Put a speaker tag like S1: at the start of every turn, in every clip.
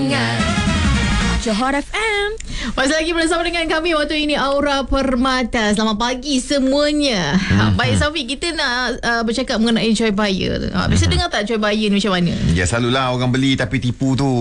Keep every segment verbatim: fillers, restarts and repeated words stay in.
S1: Johor F M.
S2: Masih lagi bersama dengan kami waktu ini Aura Permata. Selamat pagi semuanya. Mm-hmm. Baik Safiq, kita nak uh, bercakap mengenai joy buyer. Uh, biasa mm-hmm. dengar tak joy buyer ni macam mana?
S3: Ya, selalulah orang beli tapi tipu tu.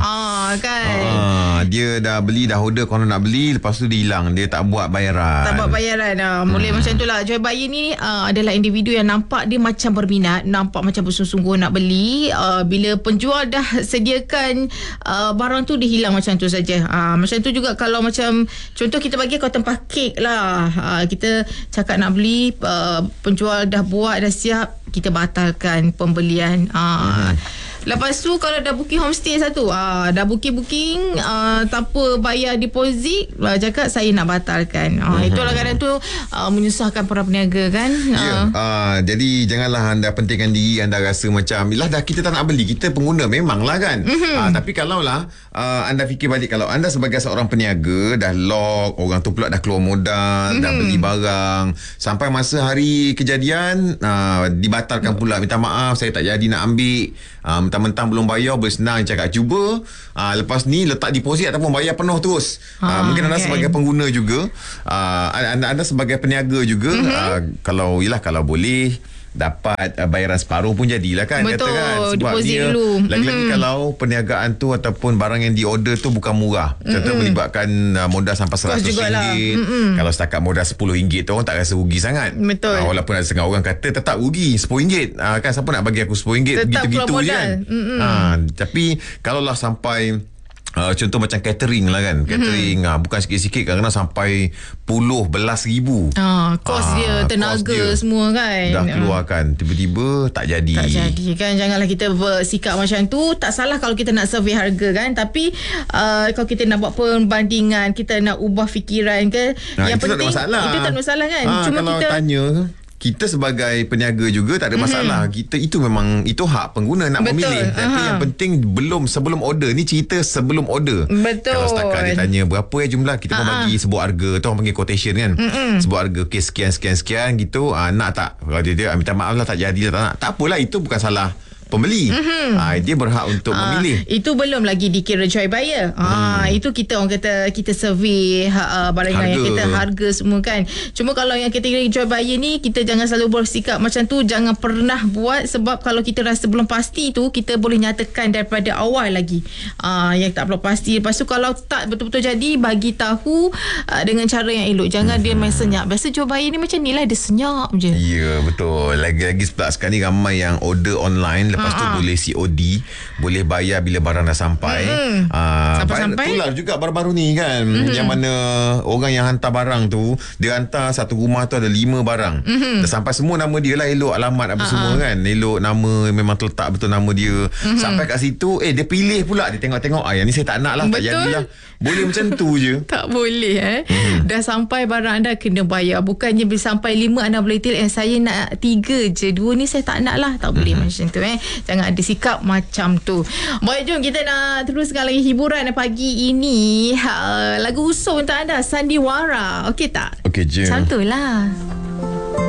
S2: Ah kan.
S3: Ah, dia dah beli, dah order konon nak beli, lepas tu dia hilang, dia tak buat bayaran.
S2: Tak buat bayaran. Uh, mulai hmm. macam tu lah. Joy buyer ni uh, adalah individu yang nampak dia macam berminat, nampak macam bersungguh-sungguh nak beli. Uh, bila penjual dah sediakan uh, barang tu, dia hilang macam tu saja. Uh, macam tu juga kalau macam contoh kita bagi kau tempat kek lah. Uh, kita cakap nak beli, uh, penjual dah buat, dah siap, kita batalkan pembelian. Uh, hmm. Lepas tu kalau dah booking homestay satu, ah, dah booking-booking, ah, tanpa bayar deposit, ah, cakap saya nak batalkan. Ah, uh-huh. Itulah kadang tu ah, menyusahkan para peniaga kan.
S3: Ya, yeah. ah, jadi janganlah anda pentingkan diri anda rasa macam, lah dah kita tak nak beli, kita pengguna memanglah kan. Uh-huh. Ah, tapi kalaulah ah, anda fikir balik, kalau anda sebagai seorang peniaga dah lock, orang tu pula dah keluar modal, uh-huh. dah beli barang, sampai masa hari kejadian ah, dibatalkan pula, minta maaf saya tak jadi nak ambil. Ah, mentang-mentang belum bayar, bersenang cakap cuba aa, lepas ni letak deposit ataupun bayar penuh terus. Aa, mungkin anda okay. sebagai pengguna juga, aa, anda, anda sebagai peniaga juga, mm-hmm. aa, kalau yalah kalau boleh dapat uh, bayaran separuh pun jadilah kan.
S2: Betul,
S3: kata kan. Sebab
S2: deposit
S3: dia
S2: dulu.
S3: Lagi-lagi
S2: mm-hmm.
S3: kalau perniagaan tu ataupun barang yang diorder tu bukan murah. Contoh mm-hmm. melibatkan uh, modal sampai seratus ringgit. Mm-hmm. Kalau setakat modal sepuluh ringgit tu orang tak rasa rugi sangat.
S2: Betul.
S3: Uh, walaupun ada setengah orang kata tetap rugi sepuluh ringgit. Uh, kan siapa nak bagi aku sepuluh ringgit gitu-gitu je kan. Mm-hmm. Uh, tapi kalaulah sampai Uh, contoh macam catering lah kan. Catering mm-hmm. uh, bukan sikit-sikit, kadang-kadang sampai puluh belas ribu.
S2: Ah, kos uh, dia, tenaga dia semua kan.
S3: Dah keluarkan, tiba-tiba tak jadi.
S2: Tak jadi kan. Janganlah kita bersikap macam tu. Tak salah kalau kita nak survey harga kan. Tapi uh, kalau kita nak buat perbandingan, kita nak ubah fikiran ke,
S3: nah,
S2: yang
S3: itu
S2: penting
S3: tak ada masalah.
S2: Itu tak ada masalah kan.
S3: Ha,
S2: Cuma
S3: kalau
S2: kita
S3: tanya, kita sebagai peniaga juga tak ada masalah. Mm-hmm. Kita itu memang itu hak pengguna nak
S2: Betul.
S3: memilih. Tapi Aha. yang penting belum sebelum order ni, cerita sebelum order.
S2: Betul.
S3: Kalau setakat dia tanya berapa ya jumlah, kita Aha. pun bagi sebuah harga tu, orang panggil quotation kan. Mm-mm. Sebuah harga okay, sekian sekian sekian gitu. Ah, nak tak? Kalau dia, dia minta maaf lah tak jadi lah, tak nak. Tak apalah, itu bukan salah pembeli. Mm-hmm. Ah, dia berhak untuk ah, memilih.
S2: Itu belum lagi dikira joy buyer. Ah, hmm. Itu kita orang kata kita survey uh, barang yang kita harga semua kan. Cuma kalau yang kategori joy buyer ni, kita jangan selalu bersikap macam tu. Jangan pernah buat, sebab kalau kita rasa belum pasti tu, kita boleh nyatakan daripada awal lagi. Ah, yang tak belum pasti. Lepas tu kalau tak betul-betul jadi, bagi tahu uh, dengan cara yang elok. Jangan hmm. dia main senyap. Biasa joy buyer ni macam ni lah, dia senyap je.
S3: Ya, betul. Lagi-lagi sebab sekarang ni ramai yang order online. Lepas uh-huh. tu boleh C O D, boleh bayar bila barang dah sampai. Mm-hmm. Uh,
S2: Sampai-sampai
S3: itulah juga baru-baru ni kan. Mm-hmm. Yang mana orang yang hantar barang tu, dia hantar satu rumah tu ada lima barang. Mm-hmm. Dah sampai semua nama dia lah, elok alamat apa uh-huh. semua kan. Elok nama, memang terletak betul nama dia. Mm-hmm. Sampai kat situ, eh dia pilih pula, dia tengok-tengok, ah yang ni saya tak nak lah, betul? Tak jadilah. Boleh macam tu je.
S2: Tak boleh eh. Mm-hmm. Dah sampai barang anda kena bayar. Bukannya bila sampai lima anda boleh tell, eh saya nak tiga je, dua ni saya tak nak lah. Tak boleh mm-hmm. macam tu eh. Jangan ada sikap macam tu. Baik, jom kita nak teruskan lagi hiburan pagi ini. Uh, lagu usul untuk anda, Sandiwara. Okey tak?
S3: Okey je.
S2: Macam tu lah.